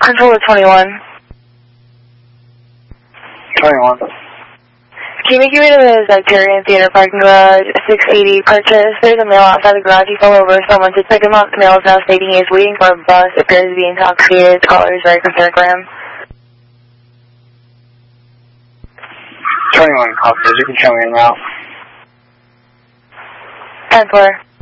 Controller 21. 21. Can you make your way to the Zactarian Theater parking garage, 680 purchase? There's a male outside the garage. He fell over. Someone to pick him up. The male is now stating he is waiting for a bus. Appears to be intoxicated. The caller is very concerned for him. 21 officers, you can show me in route. 10-4.